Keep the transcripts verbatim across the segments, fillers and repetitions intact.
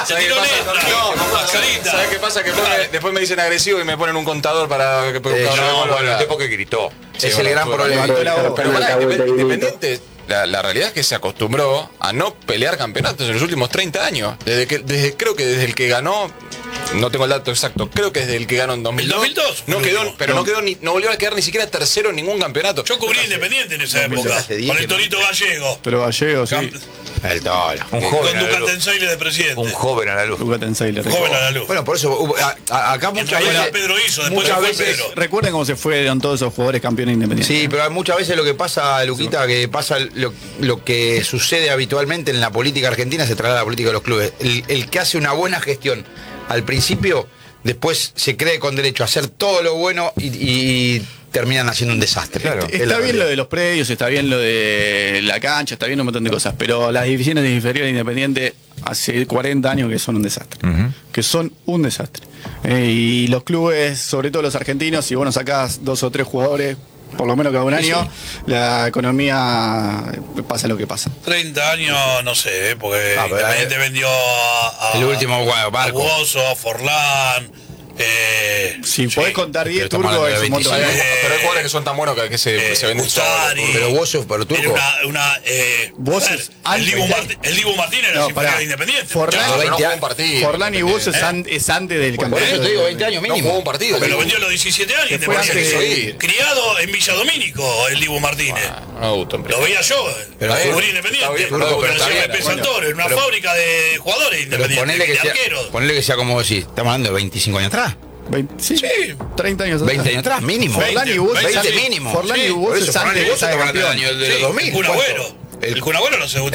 ¿Sabés qué pasa? No, ¿sabés qué pasa? Que después me, después me dicen agresivo y me ponen un contador para que... Eh, no, bueno, el tipo que gritó. Sí, es bueno, el gran bueno, problema. Pero, pero pará, Independiente, la, la realidad es que se acostumbró a no pelear campeonatos en los últimos treinta años. Desde que, desde, creo que desde el que ganó, no tengo el dato exacto, creo que desde el que ganó en dos mil dos. ¿El dos mil dos? No quedó, pero no quedó ni, no volvió a quedar ni siquiera tercero en ningún campeonato. Yo cubrí Independiente en esa época, con el Torito Gallego. Pero Gallego, sí. El Toro. Un joven. Con Ducatenseile de presidente. Un joven a la luz. Ducatenseile. Joven a la luz. Bueno, por eso, a, a, acá muchas veces. Pedro hizo, después muchas fue veces, Pedro. Recuerden cómo se fueron todos esos jugadores campeones independientes. Sí, pero muchas veces lo que pasa, Luquita, que pasa lo, lo que sucede habitualmente en la política argentina se traslada a la política de los clubes. El, el que hace una buena gestión al principio, después se cree con derecho a hacer todo lo bueno y, y terminan haciendo un desastre. Claro. Está bien lo de los predios, está bien lo de la cancha, está bien un montón de cosas, pero las divisiones inferiores de Independiente hace cuarenta años que son un desastre. Uh-huh. Que son un desastre. Eh, y los clubes, sobre todo los argentinos, si vos nos sacás dos o tres jugadores, por lo menos cada un año, sí, la economía pasa lo que pasa. treinta años, no sé, porque ah, Independiente eh, vendió a, a, el último bueno, barco. a Bozo, a Forlán. Eh, si sí, podés contar diez turcos es un montón. Eh, pero hay jugadores que son tan buenos que, que se, eh, se venden Gustari, pero vos sos para turco. Una, una, eh, es el, Dibu Martín, el Dibu Martín era no, para Independiente. Forlán, no, no jugó un partido. Forlán y vos eh. es, an, es antes del campeonato. Por eso te digo, veinte años mínimo. No jugó un partido. Pero lo vendió a los diecisiete años. Independiente. Criado en Villa Domínico, el Dibu Martínez. No, no, lo veía yo. Pero cubrí Independiente. En Santoro, en una fábrica de jugadores independientes. Ponele que sea como vos decís. Estamos hablando de veinticinco años atrás. veinte, sí, sí, treinta años atrás. veinte años atrás, mínimo. Forlán y Bus, veinte mínimo. Forlán y Bus es antes de esa campeón. De los dos mil. El Kun Agüero. El Kun Agüero no se gusta.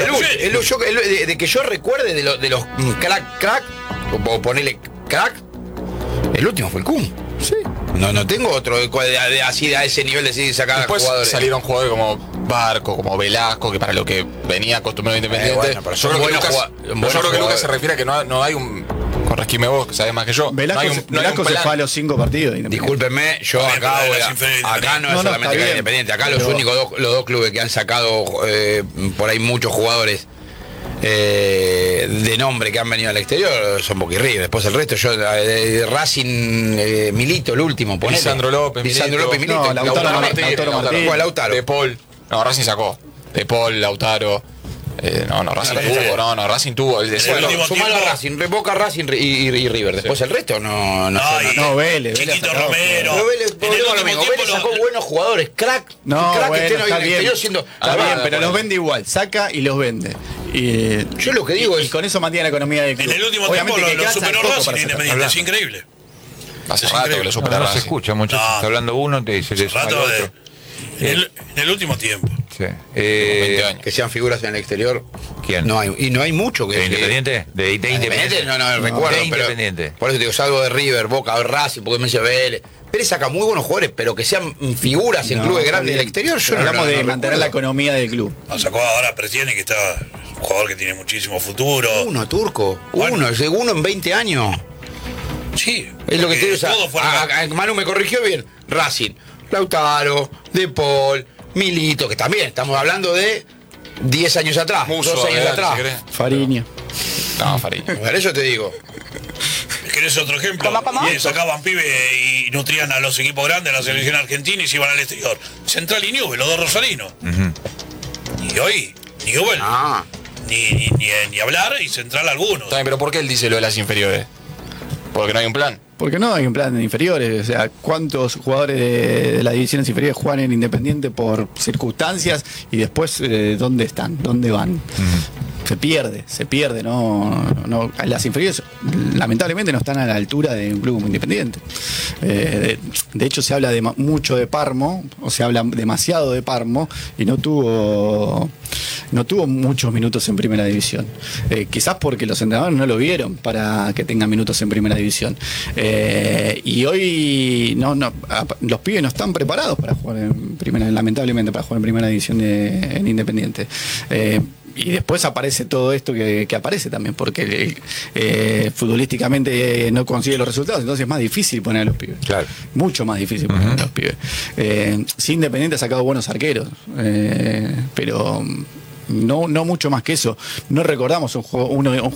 De que yo recuerde de, lo, de los crack, crack, o ponerle crack, el último fue el Kun. Sí. No, no tengo otro de, de, de, así a ese nivel de decir sacar Después jugadores. Salieron jugadores como Barco, como Velasco, que para lo que venía acostumbrado Independiente. Eh, bueno, yo creo que Lucas, yo creo que Lucas se refiere a que no, no hay un. Corregime vos, que sabés más que yo. Velasco, no hay un, no Velasco hay un se fue a los cinco partidos. Discúlpenme, yo no, acá voy a, acá no es no, solamente no, Independiente. Acá pero... los únicos dos, los dos clubes que han sacado eh, por ahí muchos jugadores eh, de nombre que han venido al exterior son Boca y River. Después el resto, yo eh, Racing, eh, Milito, el último. Lisandro López, Lisandro López, Milito. No, Lautaro, Lautaro Martínez. Lautaro Martínez. Lautaro. De Paul. No, Racing sacó. De Paul, Lautaro. Eh, no, no, Racing no, tuvo, no, no, Racing tuvo. El bueno, sumalo a Racing, Boca, Racing y, y, y River. Después sí. El resto no. No, no, sé, no, no Vélez. Chiquito Vélez Romero. Pero Vélez, lo mismo. Vélez sacó lo... buenos jugadores, crack. No, crack bueno, que estén está hoy bien. En siendo, está ah, bien, pero los vende igual. Saca y los vende. Y, yo lo que digo y, es. Y con eso mantiene la economía del club. En el último tiempo lo, lo superó Racing Independiente. Es increíble. Hace rato que lo supera Racing. No se escucha, muchachos. Está hablando uno, te se le suma el otro. En el, en el último tiempo. Sí. Eh, que sean figuras en el exterior. ¿Quién? No hay, y no hay mucho que. ¿De Independiente? ¿De, de Independiente? No, no, recuerdo. De Independiente. Pero, por eso te digo, salgo de River, Boca, Racing, porque me dice Vélez. Vélez saca muy buenos jugadores, pero que sean figuras en no, clubes grandes del exterior. Yo hablamos no, de no mantener recuerdo. La economía del club. No, sacó ahora Pretiene, que está un jugador que tiene muchísimo futuro. Uno, Turco. Bueno. Uno, uno en veinte años. Sí. Es lo que te digo. Manu me corrigió bien. Racing, Lautaro, De Paul, Milito, que también estamos hablando de diez años atrás, Muso, dos años ver, atrás. Si Fariña. No, Fariña. Por eso te digo. ¿Querés otro ejemplo? Y sacaban pibe y nutrían a los equipos grandes, a la selección argentina y se iban al exterior. Central y Newell, los dos rosarinos. Uh-huh. Y hoy, Newell, ah. ni, ni, ni, ni hablar, y Central algunos. También, pero ¿por qué él dice lo de las inferiores? Porque no hay un plan. Porque no hay un plan de inferiores. O sea, ¿cuántos jugadores de, de las divisiones inferiores juegan en Independiente por circunstancias y después eh, dónde están? ¿Dónde van? Uh-huh. Se pierde, se pierde. No, no, las inferiores lamentablemente no están a la altura de un club como Independiente. Eh, de, de hecho, se habla de, mucho de Parmo, o se habla demasiado de Parmo y no tuvo... no tuvo muchos minutos en primera división. Eh, quizás porque los entrenadores no lo vieron para que tenga minutos en primera división. Eh, y hoy no, no, los pibes no están preparados para jugar en primera, lamentablemente, para jugar en primera división de, en Independiente. Eh, y después aparece todo esto que, que aparece también, porque eh, futbolísticamente no consigue los resultados, entonces es más difícil poner a los pibes. Claro. Mucho más difícil poner uh-huh. a los pibes. Eh, sí, Independiente ha sacado buenos arqueros, eh, pero no, no mucho más que eso. No recordamos un, juego, uno, un